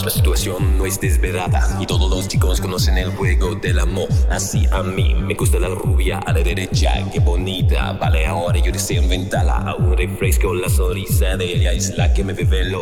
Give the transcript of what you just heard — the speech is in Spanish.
La situación no es desesperada y todos los chicos conocen el juego del amor. Así a mí me gusta la rubia a la derecha, qué bonita. Vale, ahora yo deseo inventarla. Un refresco, la sonrisa de ella es la que me bebe loco.